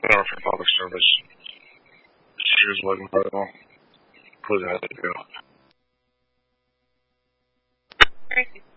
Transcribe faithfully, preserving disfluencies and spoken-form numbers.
Never for public service. She was looking for them. Please, I had to go. Alright.